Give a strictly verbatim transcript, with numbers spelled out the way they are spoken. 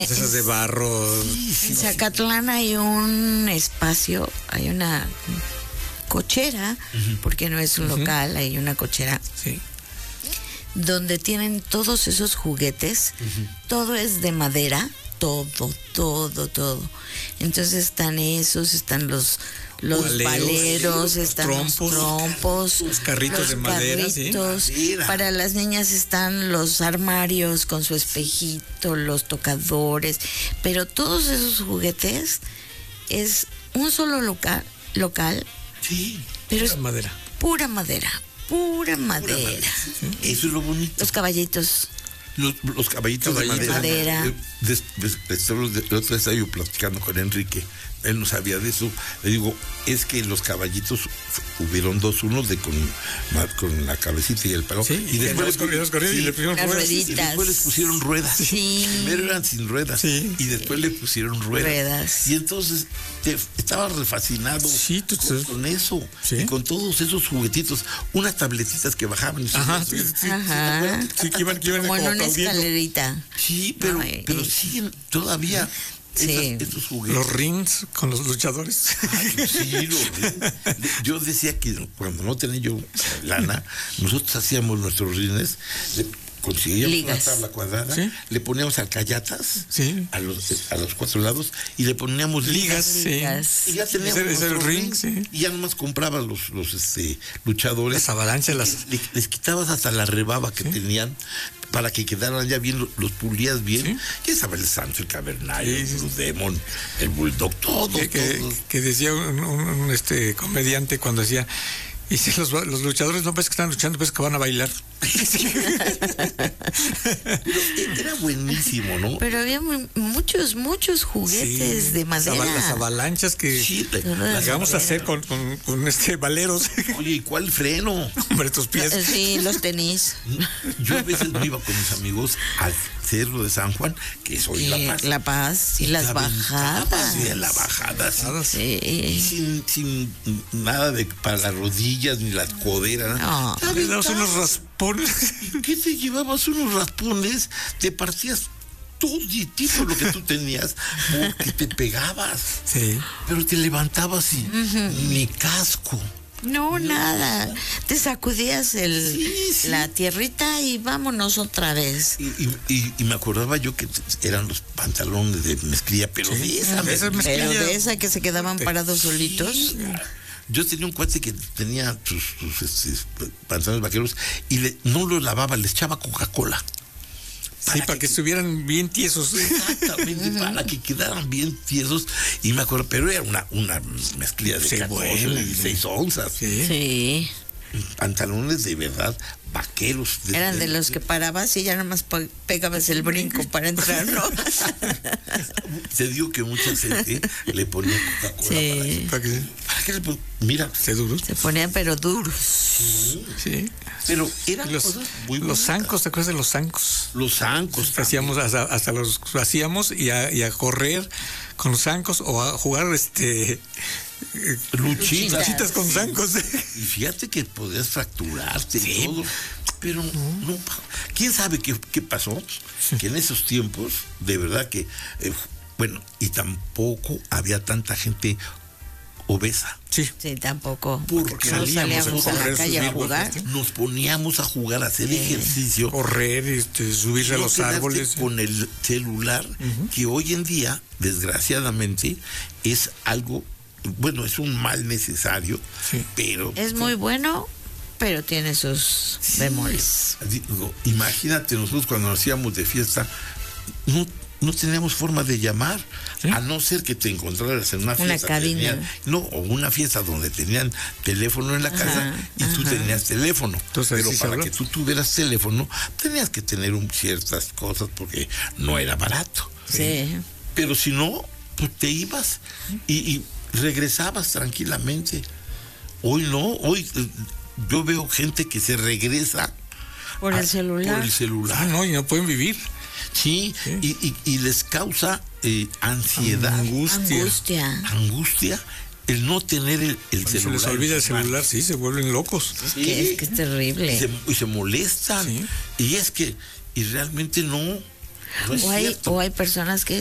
Esas de barro. Sí, sí, en Zacatlán hay un espacio, hay una cochera, uh-huh. porque no es un uh-huh. local, hay una cochera. Sí. Donde tienen todos esos juguetes, uh-huh. todo es de madera, todo, todo, todo. Entonces están esos, están los los Valeros, valeros, están trompos, los trompos, los carritos los de madera, carritos. ¿sí? Para las niñas están los armarios con su espejito, los tocadores, pero todos esos juguetes es un solo local, local. Sí, pero pura es madera. Pura madera, pura madera. Pura madera. ¿Sí? Eso es lo bonito. Los caballitos. Los, los caballitos, caballitos de madera. madera. Des, des, des, el otro día estaba yo platicando con Enrique, él no sabía de eso. Le digo, es que los caballitos hubieron dos, unos de con, con la cabecita y el palo. Sí, y después les, corridos, corridos, sí, y le pusieron ruedas. Y después les pusieron ruedas. Sí. Primero eran sin ruedas. Sí. Y después le pusieron ruedas. ruedas. Y entonces te, estaba refascinado sí, tú, con, con eso. ¿Sí? Y con todos esos juguetitos. Unas tabletitas que bajaban. Y Ajá, sí, sí, Ajá. Sí, que iban, que iban como en una aplaudiendo. escalerita. Sí, pero, Ay, pero siguen todavía. Sí. Esas, esos juguetes. Los rings con los luchadores. Ay, sí, lo, yo decía que cuando no tenía yo lana, nosotros hacíamos nuestros rines, le conseguíamos Ligas. una tabla cuadrada, ¿Sí? le poníamos alcayatas sí. a los a los cuatro lados y le poníamos ligas. ligas sí. Y ya teníamos ese, ese el ring, ring, sí. y ya nomás comprabas los, los este, luchadores. Las avalanchas, las... Les, les quitabas hasta la rebaba que ¿sí? tenían, para que quedaran ya bien, los pulías bien. ¿Sí? Ya sabes, el Santo, el Cavernario, sí, sí, el Blue Demon, el Bulldog, todo, que, que, que decía un, un, un este comediante cuando decía, y si los, los luchadores no ves que están luchando, ves que van a bailar. Pero era buenísimo, ¿no? Pero había muchos, muchos juguetes sí, de madera. Las avalanchas que sí, las vamos a hacer con, con, con este valeros. Oye, ¿y cuál freno? Hombre, tus pies. Sí, los tenis. Yo a veces me iba con mis amigos al cerro de San Juan, que es hoy La Paz. La Paz y las la bajadas. Sí, la bajada, sí. sí. Y sin, sin nada de para las rodillas ni las coderas. No. Le damos unos raspones. ¿Y qué te llevabas unos raspones? Te partías toditito lo que tú tenías porque te pegabas. Sí. Pero te levantabas y uh-huh. ni casco. No, nada. Te sacudías el, sí, sí. la tierrita y vámonos otra vez. Y, y, y, y me acordaba yo que eran los pantalones de mezclilla, pero sí. de esa, de esa mezclilla. Pero de esa que se quedaban parados sí. solitos. Yo tenía un cuate que tenía sus, sus este, pantalones vaqueros y le, no los lavaba, les echaba Coca-Cola. Para sí, para que, que estuvieran bien tiesos. Exactamente, uh-huh. para que quedaran bien tiesos. Y me acuerdo, pero era una, una mezclilla de sí, catorce, bueno, dieciséis onzas. Sí. sí. Pantalones de verdad, vaqueros. De, Eran de, de los que parabas y ya nomás pegabas el brinco para entrar, ¿no? Se dio que mucha gente le ponía Coca-Cola sí. para, que, para que, para que mira, se duró. Se ponían pero duros. Sí. sí. Pero eran los, cosas muy los zancos, ¿te acuerdas de los zancos? Los zancos. Hacíamos hasta, hasta los hacíamos y a, y a correr con los zancos o a jugar este luchitas, luchitas con zancos. Y fíjate que podías fracturarte sí. y todo, pero no, no, quién sabe qué, qué pasó, sí. que en esos tiempos, de verdad que, eh, bueno, y tampoco había tanta gente obesa. Sí, sí tampoco. Porque salíamos, salíamos a la calle a jugar. Nos poníamos a jugar, a hacer sí. ejercicio. Correr, este, subirse no a los árboles. Con el celular, uh-huh. que hoy en día, desgraciadamente, es algo, bueno, es un mal necesario, sí. pero... Es muy bueno, pero tiene sus sí. bemoles. Digo, imagínate, nosotros cuando nos íbamos de fiesta, no no teníamos forma de llamar, ¿sí? a no ser que te encontraras en una fiesta. Una cabina. Tenían, no, o una fiesta donde tenían teléfono en la ajá, casa y ajá. tú tenías teléfono. Entonces, pero para que tú tuvieras teléfono, tenías que tener un, ciertas cosas porque no era barato. Sí. Pero si no, pues te ibas y, y regresabas tranquilamente. Hoy no, hoy eh, yo veo gente que se regresa por el a, celular. Por el celular. Ah, no, y no pueden vivir. Sí, sí. Y, y, y les causa eh, ansiedad, angustia. angustia, angustia, el no tener el, el celular. Se les olvida el celular, sí, se vuelven locos. Es que es, que es terrible. Y se, y se molestan. Sí. Y es que, y realmente no, No es o, hay, cierto. o hay personas que